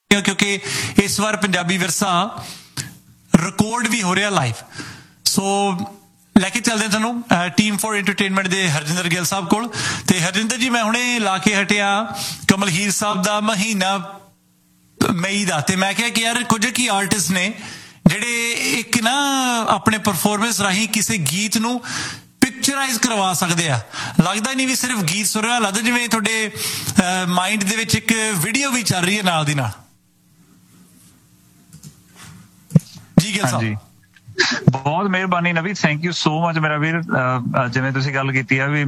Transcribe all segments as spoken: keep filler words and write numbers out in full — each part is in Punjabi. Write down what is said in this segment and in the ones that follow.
क्योंकि इस बार पंजाबी विरसा रिकॉर्ड भी हो रहा लाइव। सो लैके चलते हैं तुहानूं टीम फॉर एंटरटेनमेंट दे हरजिंदर गिल साहब कोल। ते हरजिंदर जी, मैं हुणे ला के हटिया कमल हीर साहब दा महीना मई दा, ते मैं कहा कि यार कुछ की आर्टिस्ट ने ਜਿਹੜੇ ਇੱਕ ਨਾ ਆਪਣੇ ਪਰਫਾਰਮੈਂਸ ਰਾਹੀਂ ਕਿਸੇ ਗੀਤ ਨੂੰ ਪਿਕਚਰਾਈਜ਼ ਕਰਵਾ ਸਕਦੇ ਆ। ਲੱਗਦਾ ਨਹੀਂ ਵੀ ਸਿਰਫ ਗੀਤ ਸੁਣ ਰਿਹਾ, ਲੱਗਦਾ ਜਿਵੇਂ ਤੁਹਾਡੇ ਮਾਈਂਡ ਦੇ ਵਿੱਚ ਇੱਕ ਵੀਡੀਓ ਵੀ ਚੱਲ ਰਹੀ ਹੈ ਨਾਲ ਦੀ ਨਾਲ। ਜੀ ਗਿਲ ਸਾਹਿਬ, ਬਹੁਤ ਮਿਹਰਬਾਨੀ ਨਵੀ, ਥੈਂਕ ਯੂ ਸੋ ਮਚ ਮੇਰਾ ਵੀਰ। ਜਿਵੇਂ ਤੁਸੀਂ ਗੱਲ ਕੀਤੀ ਆ ਵੀ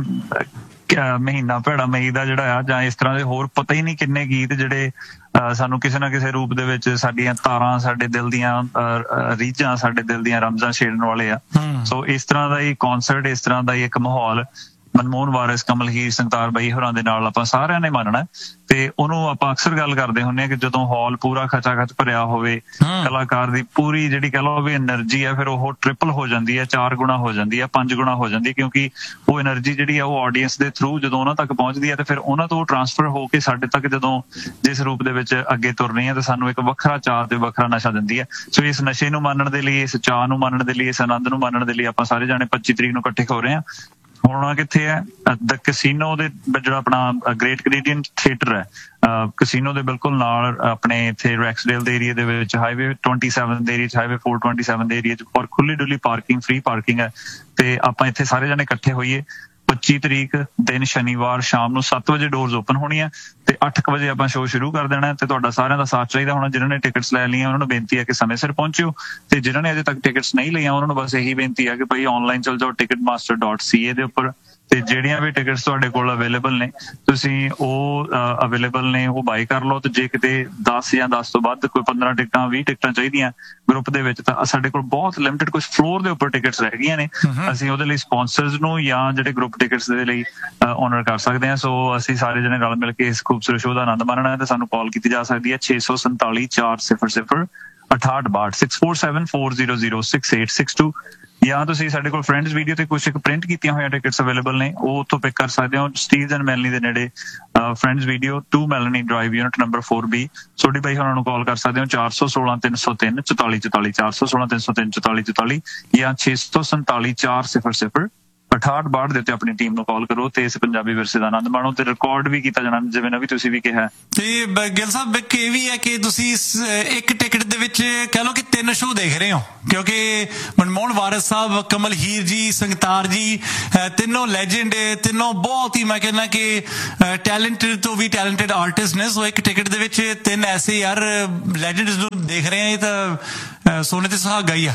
ਮਹੀਨਾ ਭੈੜਾ ਮਈ ਦਾ ਜਿਹੜਾ ਆ, ਜਾਂ ਇਸ ਤਰ੍ਹਾਂ ਦੇ ਹੋਰ ਪਤਾ ਹੀ ਨਹੀਂ ਕਿੰਨੇ ਗੀਤ ਜਿਹੜੇ ਸਾਨੂੰ ਕਿਸੇ ਨਾ ਕਿਸੇ ਰੂਪ ਦੇ ਵਿੱਚ ਸਾਡੀਆਂ ਤਾਰਾਂ, ਸਾਡੇ ਦਿਲ ਦੀਆਂ ਰੀਝਾਂ, ਸਾਡੇ ਦਿਲ ਦੀਆਂ ਰਮਜ਼ਾਂ ਛੇੜਨ ਵਾਲੇ ਆ। ਸੋ ਇਸ ਤਰ੍ਹਾਂ ਦਾ ਹੀ ਕੌਨਸਰਟ, ਇਸ ਤਰ੍ਹਾਂ ਦਾ ਹੀ ਇੱਕ ਮਾਹੌਲ ਮਨਮੋਹਨ ਵਾਰਿਸ, ਕਮਲ ਹੀਰ, ਸੰਗਤਾਰ ਬਾਈ ਹੋਰਾਂ ਦੇ ਨਾਲ ਆਪਾਂ ਸਾਰਿਆਂ ਨੇ ਮੰਨਣਾ। ਤੇ ਉਹਨੂੰ ਆਪਾਂ ਅਕਸਰ ਗੱਲ ਕਰਦੇ ਹੁੰਦੇ ਹਾਂ ਕਿ ਜਦੋਂ ਹਾਲ ਪੂਰਾ ਖਚਾ ਖਚ ਭਰਿਆ ਹੋਵੇ, ਕਲਾਕਾਰ ਦੀ ਪੂਰੀ ਜਿਹੜੀ ਕਹਿ ਲਓ ਵੀ એનર્ਜੀ ਆ, ਫਿਰ ਉਹ ਟ੍ਰਿਪਲ ਹੋ ਜਾਂਦੀ ਹੈ, ਚਾਰ ਗੁਣਾ ਹੋ ਜਾਂਦੀ ਹੈ, ਪੰਜ ਗੁਣਾ ਹੋ ਜਾਂਦੀ ਹੈ, ਕਿਉਂਕਿ ਉਹ એનર્ਜੀ ਜਿਹੜੀ ਆ ਉਹ ਆਡੀਅנס ਦੇ ਥਰੂ ਜਦੋਂ ਉਹਨਾਂ ਤੱਕ ਪਹੁੰਚਦੀ ਹੈ ਤੇ ਫਿਰ ਉਹਨਾਂ ਤੋਂ ਟ੍ਰਾਂਸਫਰ ਹੋ ਕੇ ਸਾਡੇ ਤੱਕ ਜਦੋਂ ਜਿਸ ਰੂਪ ਦੇ ਵਿੱਚ ਅੱਗੇ ਤੁਰਨੀ ਹੈ ਤੇ ਸਾਨੂੰ ਇੱਕ ਵੱਖਰਾ ਚਾਅ ਤੇ ਵੱਖਰਾ ਨਸ਼ਾ ਦਿੰਦੀ ਹੈ। ਸੋ ਇਸ ਨਸ਼ੇ ਨੂੰ ਮੰਨਣ ਦੇ ਲਈ, ਇਸ ਚਾਅ ਨੂੰ ਮੰਨਣ ਦੇ ਲਈ, ਇਸ ਆਨੰਦ ਨੂੰ ਮੰਨਣ ਦੇ ਲਈ ਆਪਾਂ ਸਾਰੇ ਜਾਣੇ ਪੱਚੀ ਤਰੀਕ ਨੂੰ ਇਕੱਠੇ ਹੋ ਰਹੇ ਹਾਂ। ਹੋਣਾ ਕਿੱਥੇ ਹੈ? ਦ ਕਸੀਨੋ ਦੇ ਜਿਹੜਾ ਆਪਣਾ ਗ੍ਰੇਟ ਕੈਨੇਡੀਅਨ ਥੀਏਟਰ ਹੈ, ਕਸੀਨੋ ਦੇ ਬਿਲਕੁਲ ਨਾਲ ਆਪਣੇ ਇੱਥੇ ਰੈਕਸਡੇਲ ਦੇ ਏਰੀਆ ਦੇ ਵਿੱਚ, ਹਾਈਵੇ ਟਵੈਂਟੀ ਸੈਵਨ ਦੇ ਏਰੀਆ ਚ, ਹਾਈਵੇ ਫੋਰ ਟਵੈਂਟੀ ਸੈਵਨ ਦੇ ਏਰੀਆ ਚ ਔਰ ਖੁੱਲੀ ਡੁੱਲੀ ਪਾਰਕਿੰਗ, ਫ੍ਰੀ ਪਾਰਕਿੰਗ ਹੈ। ਤੇ ਆਪਾਂ ਇੱਥੇ ਸਾਰੇ ਜਾਣੇ ਇਕੱਠੇ ਹੋਈਏ। ਪੱਚੀ ਤਰੀਕ ਦਿਨ ਸ਼ਨੀਵਾਰ ਸ਼ਾਮ ਨੂੰ ਸੱਤ ਵਜੇ ਡੋਰਸ ਓਪਨ ਹੋਣੀ ਹੈ ਤੇ ਅੱਠ ਕੁ ਵਜੇ ਆਪਾਂ ਸ਼ੋਅ ਸ਼ੁਰੂ ਕਰ ਦੇਣਾ। ਤੇ ਤੁਹਾਡਾ ਸਾਰਿਆਂ ਦਾ ਸਾਥ ਚਾਹੀਦਾ ਹੋਣਾ। ਜਿਨ੍ਹਾਂ ਨੇ ਟਿਕਟਸ ਲੈ ਲਈਆਂ ਉਹਨਾਂ ਨੂੰ ਬੇਨਤੀ ਹੈ ਕਿ ਸਮੇਂ ਸਿਰ ਪਹੁੰਚਿਓ, ਤੇ ਜਿਨ੍ਹਾਂ ਨੇ ਅਜੇ ਤੱਕ ਟਿਕਟਸ ਨਹੀਂ ਲਈਆਂ ਉਹਨਾਂ ਨੂੰ ਬਸ ਇਹੀ ਬੇਨਤੀ ਹੈ ਕਿ ਭਾਈ ਆਨਲਾਈਨ ਚਲ ਜਾਓ ਟਿਕਟ ਮਾਸਟਰ ਡਾਟ ਸੀ ਏ ਦੇ ਉੱਪਰ, ਤੇ ਜਿਹੜੀਆਂ ਵੀ ਟਿਕਟਸ ਤੁਹਾਡੇ ਕੋਲ ਅਵੇਲੇਬਲ ਨੇ ਤੁਸੀਂ ਉਹ ਅਵੇਲੇਬਲ ਨੇ ਉਹ ਬਾਈ ਕਰ ਲਓ। ਤੇ ਜੇ ਕਿਤੇ ਦਸ ਜਾਂ ਦਸ ਤੋਂ ਵੱਧ ਕੋਈ ਪੰਦਰਾਂ ਟਿਕਟਾਂ, ਵੀਹ ਟਿਕਟਾਂ ਚਾਹੀਦੀਆਂ ਗਰੁੱਪ ਦੇ ਵਿੱਚ, ਤਾਂ ਸਾਡੇ ਕੋਲ ਬਹੁਤ ਲਿਮਿਟਡ ਕੁਝ ਫਲੋਰ ਦੇ ਉੱਪਰ ਟਿਕਟਸ ਰਹਿ ਗਈਆਂ ਨੇ। ਅਸੀਂ ਉਹਦੇ ਲਈ ਸਪਾਂਸਰਸ ਨੂੰ ਜਾਂ ਜਿਹੜੇ ਗਰੁੱਪ ਟਿਕਟਸ ਦੇ ਲਈ ਆਨਰ ਕਰ ਸਕਦੇ ਹਾਂ। ਸੋ ਅਸੀਂ ਸਾਰੇ ਜਣੇ ਰਲ ਮਿਲ ਕੇ ਇਸ ਖੂਬਸੂਰਤ ਸ਼ੋਅ ਦਾ ਆਨੰਦ ਮਾਣਨਾ ਹੈ। ਤੇ ਸਾਨੂੰ ਕਾਲ ਕੀਤੀ ਜਾ ਸਕਦੀ ਹੈ ਛੇ ਸੌ ਸੰਤਾਲੀ ਚਾਰ ਸਿਫਰ ਸਿਫਰ ਅਠਾਹਠ ਬਾਹਠ, six four seven four zero zero six eight six to. ਜਾਂ ਤੁਸੀਂ ਸਾਡੇ ਕੋਲ ਫਰੈਂਡਸ ਵੀਡੀਓ ਤੇ ਕੁਝ ਪ੍ਰਿੰਟ ਕੀਤੀਆਂ ਹੋਈਆਂ ਟਿਕਟਸ ਅਵੇਲੇਬਲ ਨੇ, ਉਹ ਉੱਥੋਂ ਪਿਕ ਕਰ ਸਕਦੇ ਹੋ। ਸਟੀਵਜ਼ ਐਂਡ ਮੈਲਨੀ ਦੇ ਨੇੜੇ friends video to ਮੈਲਨੀ drive unit number four B. Sodhi ਬਾਈ ਉਹਨਾਂ ਨੂੰ ਕਾਲ ਕਰ ਸਕਦੇ ਹੋ ਚਾਰ ਸੌ ਸੋਲਾਂ ਤਿੰਨ ਸੌ ਤਿੰਨ ਚੁਤਾਲੀ ਚੁਤਾਲੀ, ਚਾਰ ਸੌ ਸੋਲਾਂ ਤਿੰਨ ਸੌ ਤਿੰਨ ਚੁਤਾਲੀ ਚੁਤਾਲੀ, ਜਾਂ ਛੇ ਸੌ ਸੰਤਾਲੀ ਚਾਰ ਸਿਫਰ ਸਿਫਰ ਅਠਾਹਠ ਬਾਹਠ ਦੇ ਉੱਤੇ ਆਪਣੀ ਟੀਮ ਨੂੰ ਕਾਲ ਕਰੋ ਤੇ ਇਸ ਪੰਜਾਬੀ ਵਿਰਸੇ ਦਾ ਆਨੰਦ ਮਾਣੋ। ਤੇ ਰਿਕਾਰਡ ਵੀ ਕੀਤਾ ਜਾਣਾ, ਜਿਵੇਂ ਨਵੀਂ ਤੁਸੀਂ ਵੀ ਕਿਹਾ। ਤੇ ਗਿੱਲ ਸਾਹਿਬ ਇੱਕ ਇਹ ਵੀ ਹੈ ਕਿ ਤੁਸੀਂ ਇੱਕ ਟਿਕਟ ਦੇ ਵਿੱਚ ਕਹਿ ਲਓ ਕਿ ਤਿੰਨ ਸ਼ੋਅ ਦੇਖ ਰਹੇ ਹੋ, ਕਿਉਂਕਿ ਮਨਮੋਹਨ ਵਾਰਿਸ ਸਾਹਿਬ, ਕਮਲ ਹੀਰ ਜੀ, ਸੰਗਤਾਰ ਜੀ, ਤਿੰਨੋਂ ਲੈਜੈਂਡ, ਤਿੰਨੋਂ ਬਹੁਤ ਹੀ ਮੈਂ ਕਹਿੰਦਾ ਕਿ ਟੈਲੈਂਟਡ ਤੋਂ ਵੀ ਟੈਲੈਂਟਡ ਆਰਟਿਸਟ ਨੇ। ਸੋ ਇੱਕ ਟਿਕਟ ਦੇ ਵਿੱਚ ਤਿੰਨ ਐਸੇ ਯਾਰ ਲੈਜੈਂਡਸ ਨੂੰ ਦੇਖ ਰਹੇ ਆ, ਇਹ ਤਾਂ ਸੋਨੇ ਤੇ ਸੁਹਾਗਾ ਹੀ ਆ।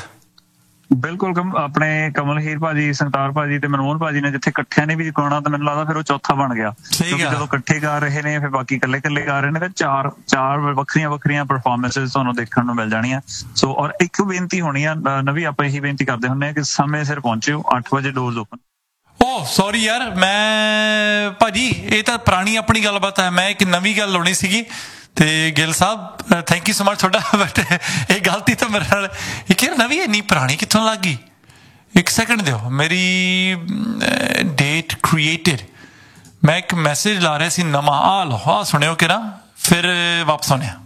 ਬਿਲਕੁਲ। ਆਪਣੇ ਕਮਲ ਹੀਰ ਭਾਜੀ, ਸੰਗਤਾਰ ਭਾਜੀ ਤੇ ਮਨਮੋਹਨ ਭਾਜੀ ਨੇ ਜਿੱਥੇ ਇਕੱਠਿਆਂ ਨੇ ਵੀ ਗਾਉਣਾ, ਤਾਂ ਮੈਨੂੰ ਲੱਗਦਾ ਫਿਰ ਉਹ ਚੌਥਾ ਬਣ ਗਿਆ, ਕਿਉਂਕਿ ਜਦੋਂ ਇਕੱਠੇ ਗਾ ਰਹੇ ਨੇ ਫਿਰ ਬਾਕੀ ਇਕੱਲੇ ਇਕੱਲੇ ਗਾ ਰਹੇ ਨੇ, ਫਿਰ ਚਾਰ ਚਾਰ ਵੱਖਰੀਆਂ ਵੱਖਰੀਆਂ ਪਰਫਾਰਮੈਂਸਿਸ ਤੁਹਾਨੂੰ ਦੇਖਣ ਨੂੰ ਮਿਲ ਜਾਣੀਆਂ। ਸੋ ਔਰ ਇੱਕ ਬੇਨਤੀ ਹੋਣੀ ਆ ਨਵੀਂ, ਆਪਾਂ ਇਹੀ ਬੇਨਤੀ ਕਰਦੇ ਹੁੰਦੇ ਹਾਂ ਕਿ ਸਮੇਂ ਸਿਰ ਪਹੁੰਚਿਓ, ਅੱਠ ਵਜੇ ਡੋਰਸ ਓਪਨ। ਓ ਸੌਰੀ ਯਾਰ, ਮੈਂ ਭਾਜੀ ਇਹ ਤਾਂ ਪੁਰਾਣੀ ਆਪਣੀ ਗੱਲਬਾਤ ਹੈ, ਮੈਂ ਇੱਕ ਨਵੀਂ ਗੱਲ ਲਾਉਣੀ ਸੀਗੀ। ਤੇ ਗਿੱਲ ਸਾਹਿਬ ਥੈਂਕ ਯੂ ਸੋ ਮਚ ਤੁਹਾਡਾ, ਬਟ ਇਹ ਗਲਤੀ ਤਾਂ ਮੇਰੇ ਨਾਲ ਇੱਕ ਯਾਰ ਨਵੀਂ ਇੰਨੀ ਪੁਰਾਣੀ ਕਿੱਥੋਂ ਲੱਗ ਗਈ। ਇੱਕ ਸੈਕਿੰਡ ਦਿਓ, ਮੇਰੀ ਡੇਟ ਕ੍ਰੀਏਟਡ, ਮੈਂ ਇੱਕ ਮੈਸੇਜ ਲਾ ਰਿਹਾ ਸੀ ਨਵਾਂ, ਆ ਲਓ ਆ ਸੁਣਿਓ ਕਿ ਨਾ, ਫਿਰ ਵਾਪਸ ਆਉਣਿਆ।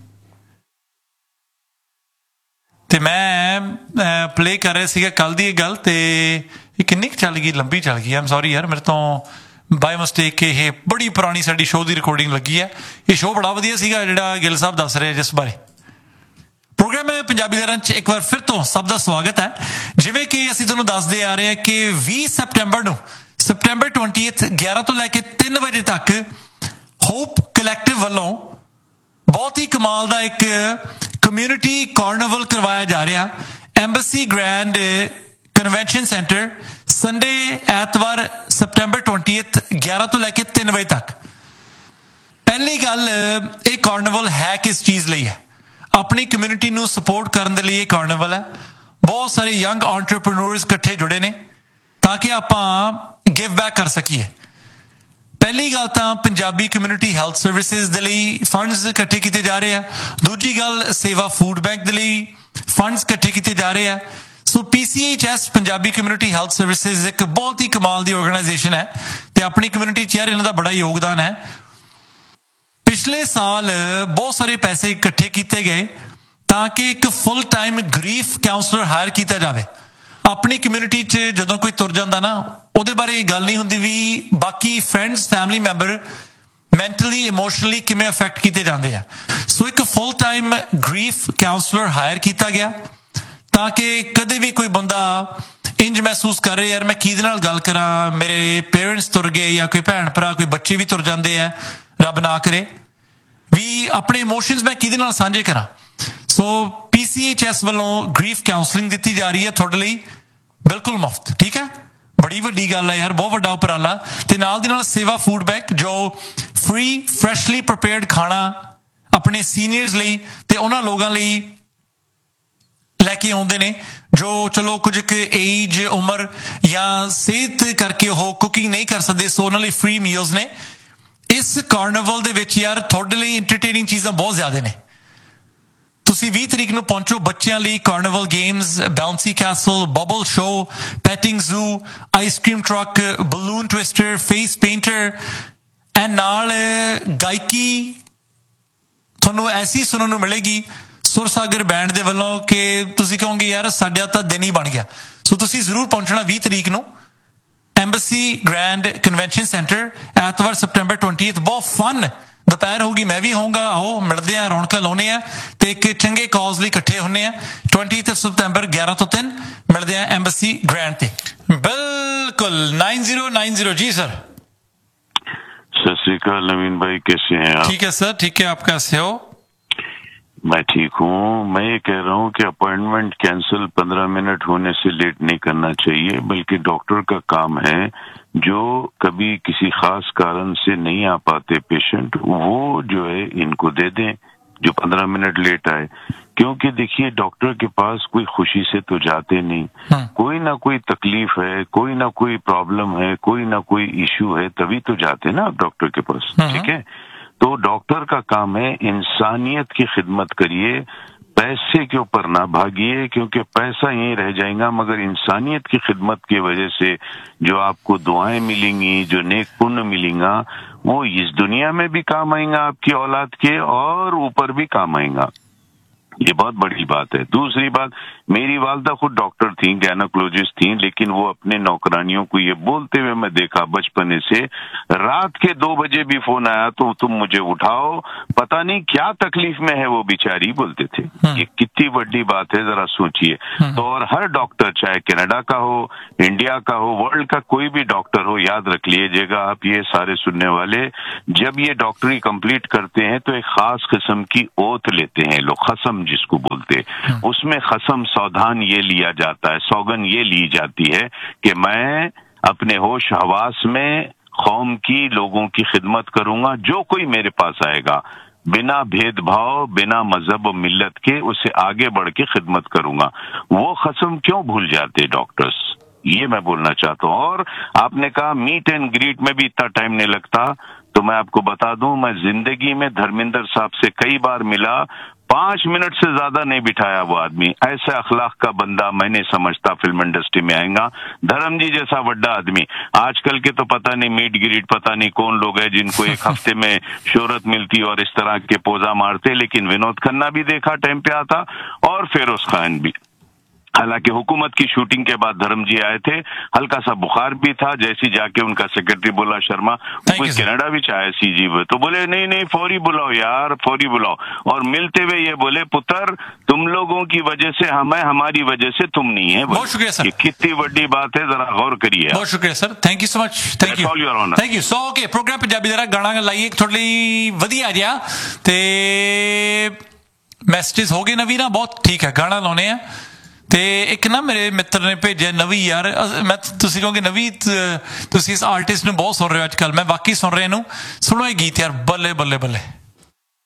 ਤੇ ਮੈਂ ਪਲੇ ਕਰ ਰਿਹਾ ਸੀਗਾ ਕੱਲ ਦੀ ਇਹ ਗੱਲ, ਤੇ ਇਹ ਕਿੰਨੀ ਕੁ ਚੱਲ ਗਈ, ਲੰਬੀ ਚੱਲ ਗਈ। ਆਮ ਸੌਰੀ ਯਾਰ, ਮੇਰੇ ਤੋਂ ਬਾਈ ਮਿਸਟੇਕ ਇਹ ਬੜੀ ਪੁਰਾਣੀ ਸਾਡੀ ਸ਼ੋਅ ਦੀ ਰਿਕਾਰਡਿੰਗ ਲੱਗੀ ਹੈ। ਇਹ ਸ਼ੋਅ ਬੜਾ ਵਧੀਆ ਸੀਗਾ ਜਿਹੜਾ ਗਿੱਲ ਸਾਹਿਬ ਦੱਸ ਰਹੇ ਜਿਸ ਬਾਰੇ। ਪ੍ਰੋਗਰਾਮ ਪੰਜਾਬੀ ਲਹਿਰਾਂ 'ਚ ਇੱਕ ਵਾਰ ਫਿਰ ਤੋਂ ਸਭ ਦਾ ਸਵਾਗਤ ਹੈ। ਜਿਵੇਂ ਕਿ ਅਸੀਂ ਤੁਹਾਨੂੰ ਦੱਸਦੇ ਆ ਰਹੇ ਹਾਂ ਕਿ ਵੀਹ ਸੈਪਟੈਂਬਰ ਨੂੰ, ਸੈਪਟੈਂਬਰ ਟਵੈਂਟੀਐਥ ਗਿਆਰਾਂ ਤੋਂ ਲੈ ਕੇ ਤਿੰਨ ਵਜੇ ਤੱਕ ਹੋਪ ਕਲੈਕਟਿਵ ਵੱਲੋਂ ਬਹੁਤ ਹੀ ਕਮਾਲ ਦਾ ਇੱਕ ਕਮਿਊਨਿਟੀ ਕਾਰਨੀਵਲ ਕਰਵਾਇਆ ਜਾ ਰਿਹਾ embassy grand convention centre, Sunday ਐਤਵਾਰ ਸੈਪਟੈਂਬਰ ਟਵੈਂਟੀਐਥ ਗਿਆਰਾਂ ਤੋਂ ਲੈ ਕੇ ਤਿੰਨ ਵਜੇ ਤੱਕ। ਪਹਿਲੀ ਗੱਲ, ਇਹ ਕਾਰਨੀਵਲ ਹੈ ਕਿਸ ਚੀਜ਼ ਲਈ ਹੈ? ਆਪਣੀ ਕਮਿਊਨਿਟੀ ਨੂੰ ਸਪੋਰਟ ਕਰਨ ਦੇ ਲਈ ਇਹ ਕਾਰਨੀਵਲ ਹੈ। ਬਹੁਤ ਸਾਰੇ ਯੰਗ ਐਂਟਰਪ੍ਰੀਨਿਓਰਸ ਇਕੱਠੇ ਜੁੜੇ ਨੇ ਤਾਂ ਕਿ ਆਪਾਂ ਗਿਵ ਬੈਕ ਕਰ ਸਕੀਏ। ਪਹਿਲੀ ਗੱਲ ਤਾਂ ਪੰਜਾਬੀ ਕਮਿਊਨਿਟੀ ਹੈਲਥ ਸਰਵਿਸਿਜ਼ ਦੇ ਲਈ ਫੰਡਸ ਇਕੱਠੇ ਕੀਤੇ ਜਾ ਰਹੇ ਆ। ਦੂਜੀ ਗੱਲ, ਸੇਵਾ ਫੂਡ ਬੈਂਕ ਦੇ ਲਈ ਫੰਡਸ ਇਕੱਠੇ ਕੀਤੇ ਜਾ ਰਹੇ ਆ। ਸੋ ਪੀ ਸੀ H S Punjabi community health services ਇੱਕ ਬਹੁਤ ਹੀ ਕਮਾਲ ਦੀ ਆਰਗੇਨਾਈਜੇਸ਼ਨ ਹੈ ਤੇ ਆਪਣੀ ਕਮਿਊਨਿਟੀ 'ਚ ਯਾਰ ਇਹਨਾਂ ਦਾ ਬੜਾ ਯੋਗਦਾਨ ਹੈ। ਪਿਛਲੇ ਸਾਲ ਬਹੁਤ ਸਾਰੇ ਪੈਸੇ ਇਕੱਠੇ ਕੀਤੇ ਗਏ ਤਾਂ ਕਿ ਇੱਕ full time grief councillor hire ਕੀਤਾ ਜਾਵੇ। ਆਪਣੀ ਕਮਿਊਨਿਟੀ 'ਚ ਜਦੋਂ ਕੋਈ ਤੁਰ ਜਾਂਦਾ ਨਾ, ਉਹਦੇ ਬਾਰੇ ਗੱਲ ਨਹੀਂ ਹੁੰਦੀ ਵੀ ਬਾਕੀ friends family member mentally emotionally ਕਿਵੇਂ ਅਫੈਕਟ ਕੀਤੇ ਜਾਂਦੇ ਆ। ਸੋ ਇੱਕ full time grief councillor hire ਕੀਤਾ ਗਿਆ ਤਾਂ ਕਿ ਕਦੇ ਵੀ ਕੋਈ ਬੰਦਾ ਇੰਜ ਮਹਿਸੂਸ ਕਰ ਰਿਹਾ ਯਾਰ ਮੈਂ ਕਿਹਦੇ ਨਾਲ ਗੱਲ ਕਰਾਂ, ਮੇਰੇ ਪੇਰੈਂਟਸ ਤੁਰ ਗਏ ਜਾਂ ਕੋਈ ਭੈਣ ਭਰਾ ਕੋਈ ਬੱਚੇ ਵੀ ਤੁਰ ਜਾਂਦੇ ਆ, ਰੱਬ ਨਾ ਕਰੇ, ਵੀ ਆਪਣੇ ਇਮੋਸ਼ਨਸ ਮੈਂ ਕਿਹਦੇ ਨਾਲ ਸਾਂਝੇ ਕਰਾਂ। ਸੋ ਪੀ ਸੀ ਐਚ ਐਸ ਵੱਲੋਂ ਗ੍ਰੀਫ ਕਾਉਂਸਲਿੰਗ ਦਿੱਤੀ ਜਾ ਰਹੀ ਹੈ ਤੁਹਾਡੇ ਲਈ ਬਿਲਕੁਲ ਮੁਫਤ। ਠੀਕ ਹੈ, ਬੜੀ ਵੱਡੀ ਗੱਲ ਹੈ ਯਾਰ, ਬਹੁਤ ਵੱਡਾ ਉਪਰਾਲਾ। ਤੇ ਨਾਲ ਦੀ ਨਾਲ ਸੇਵਾ ਫੂਡ ਬੈਂਕ ਜੋ ਫ੍ਰੀ ਫਰੈਸ਼ਲੀ ਪ੍ਰੀਪੇਅਰਡ ਖਾਣਾ ਆਪਣੇ ਸੀਨੀਅਰਸ ਲਈ ਤੇ ਉਹਨਾਂ ਲੋਕਾਂ ਲਈ ਲੈ ਕੇ ਆਉਂਦੇ ਨੇ ਜੋ ਚਲੋ ਕੁਝ ਕੁ ਏਜ ਉਮਰ ਜਾਂ ਸਿਹਤ ਕਰਕੇ ਉਹ ਕੁਕਿੰਗ ਨਹੀਂ ਕਰ ਸਕਦੇ, ਸੋ ਉਹਨਾਂ ਲਈ ਫ੍ਰੀ ਮੀਲਸ ਨੇ। ਇਸ ਕਾਰਨੀਵਲ ਦੇ ਵਿੱਚ ਯਾਰ ਤੁਹਾਡੇ ਲਈ ਇੰਟਰਟੇਨਿੰਗ ਚੀਜ਼ਾਂ ਬਹੁਤ ਜ਼ਿਆਦਾ ਨੇ। ਤੁਸੀਂ ਵੀਹ ਤਰੀਕ ਨੂੰ ਪਹੁੰਚੋ, ਬੱਚਿਆਂ ਲਈ carnival games, ਬਾਉਂਸੀ Castell, bubble show, patting zoo, ice cream truck, balloon twister, face painter and ਨਾਲ ਗਾਇਕੀ ਤੁਹਾਨੂੰ ਐਸੀ ਸੁਣਨ ਨੂੰ ਮਿਲੇਗੀ ਸੁਰਸਾਗਰ ਬੈਂਡ ਦੇ ਵੱਲੋਂ ਕਿ ਤੁਸੀਂ ਕਹੋਗੇ ਯਾਰ ਸਾਡਾ ਤਾਂ ਦਿਨ ਹੀ ਬਣ ਗਿਆ। ਸੋ ਤੁਸੀਂ ਜ਼ਰੂਰ ਪਹੁੰਚਣਾ ਵੀਹ ਤਰੀਕ ਨੂੰ ਐਂਬੈਸੀ ਗ੍ਰੈਂਡ ਕਨਵੈਨਸ਼ਨ ਸੈਂਟਰ, ਐਤਵਾਰ ਸਪਟੈਂਬਰ ਵੀਹ। ਬਹੁਤ ਫਨ ਦੁਪਹਿਰ ਹੋਊਗੀ, ਮੈਂ ਵੀ ਹੋਊਂਗਾ। ਆਓ ਮਿਲਦੇ ਆ, ਰੌਣਕਾਂ ਲਾਉਂਦੇ ਆ ਤੇ ਇੱਕ ਚੰਗੇ ਕਾਜ਼ ਲਈ ਇਕੱਠੇ ਹੁੰਦੇ ਆ। ਵੀਹ ਸਪਟੈਂਬਰ ਗਿਆਰਾਂ ਤੋਂ ਤਿੰਨ ਮਿਲਦੇ ਆ ਐਂਬੈਸੀ ਗ੍ਰੈਂਡ ਤੇ। ਬਿਲकुल नाइन जीरो नाइन जीरो जी सर। सत श्री अकाल नवीन भाई, कैसे हैं आप? ठीक है सर, ठीक है, आप कैसे हो? मैं ठीक हूँ। मैं ये कह रहा हूँ कि अपॉइंटमेंट कैंसिल पंद्रह मिनट होने से लेट नहीं करना चाहिए, बल्कि डॉक्टर का काम है जो कभी किसी खास कारण से नहीं आ पाते पेशेंट, वो जो है इनको दे दें जो पंद्रह मिनट लेट आए। क्योंकि देखिए डॉक्टर के पास कोई खुशी से तो जाते नहीं, कोई ना कोई तकलीफ है, कोई ना कोई प्रॉब्लम है, कोई ना कोई इश्यू है, तभी तो जाते ना आप डॉक्टर के पास। ठीक है, तो डॉक्टर का काम है इंसानियत की खिदमत करिए, पैसे के ऊपर ना भागिए, क्योंकि पैसा यहीं रह जाएगा, मगर इंसानियत की खिदमत की वजह से जो आपको दुआएं मिलेंगी, जो नेक पुण्य मिलेगा, वो इस दुनिया में भी काम आएगा आपकी औलाद के और ऊपर भी काम आएगा। ये बहुत बड़ी बात है। दूसरी बात, मेरी वालदा खुद डॉक्टर थी, गायनोकोलॉजिस्ट थी, लेकिन वो अपने नौकरानियों को ये बोलते हुए मैं देखा बचपने से, रात के दो बजे भी फोन आया तो तुम मुझे उठाओ, पता नहीं क्या तकलीफ में है वो बेचारी, बोलते थे। ये कितनी बड़ी बात है, जरा सोचिए। तो और हर डॉक्टर, चाहे कनाडा का हो, इंडिया का हो, वर्ल्ड का कोई भी डॉक्टर हो, याद रख लीजिएगा आप ये सारे सुनने वाले, जब ये डॉक्टरी कंप्लीट करते हैं तो एक खास किस्म की ओथ लेते हैं लोग, खसम जिसको बोलते, उसमें खसम सावधान ये लिया जाता है, सौगन ये ली जाती है कि मैं अपने होश हवास में कौम की, लोगों की खिदमत करूंगा, जो कोई मेरे पास आएगा बिना भेदभाव, बिना मजहब और मिल्लत के उससे आगे बढ़ के खिदमत करूंगा। वो कसम क्यों भूल जाते डॉक्टर्स, ये मैं बोलना चाहता हूँ। और आपने कहा मीट एंड ग्रीट में भी इतना टाइम नहीं लगता, तो मैं आपको बता दूं, मैं जिंदगी में धर्मेंद्र साहब से कई बार मिला, पांच मिनट से ज्यादा नहीं बिठाया वो आदमी। ऐसे अखलाक का बंदा मैं नहीं समझता फिल्म इंडस्ट्री में आएगा। धर्म जी जैसा बड़ा आदमी, आजकल के तो पता नहीं मीट गिरीट पता नहीं कौन लोग हैं जिनको एक हफ्ते में शोहरत मिलती और इस तरह के पोजा मारते, लेकिन विनोद खन्ना भी देखा टाइम पे आता और फिरोज खान भी। हालांकि हुकूमत की शूटिंग के बाद धर्म जी आए थे, हल्का सा बुखार भी था, जैसी जाके उनका सेक्रेटरी बोला शर्मा कोई कनाडा भी चाहे सी जी, तो बोले नहीं नहीं फौरी बुलाओ यार, फौरी बुलाओ। और मिलते हुए ये बोले पुत्र तुम लोगों की वजह से हमें, हमारी वजह से तुम नहीं है। बहुत शुक्रिया सर, कितनी बड़ी बात है, जरा गौर करिए। बहुत शुक्रिया sir, thank you so much, thank you thank you. So okay, programme Punjabi जरा गाना लाइए थोड़े वधिया जिहा ते मैसेजेस हो गए नवी ना, बहुत ठीक है, गाना लाने हैं। ਤੇ ਇੱਕ ਨਾ ਮੇਰੇ ਮਿੱਤਰ ਨੇ ਭੇਜਿਆ ਨਵੀਂ, ਯਾਰ ਮੈਂ ਤੁਸੀਂ ਕਹੋਗੇ ਨਵੀਂ ਤੁਸੀਂ ਇਸ ਆਰਟਿਸਟ ਨੂੰ ਬਹੁਤ ਸੁਣ ਰਹੇ ਹੋ ਅੱਜ ਕੱਲ੍ਹ, ਮੈਂ ਵਾਕਈ ਸੁਣ ਰਿਹਾ ਇਹਨੂੰ, ਸੁਣੋ ਇਹ ਗੀਤ ਯਾਰ, ਬੱਲੇ ਬੱਲੇ ਬੱਲੇ।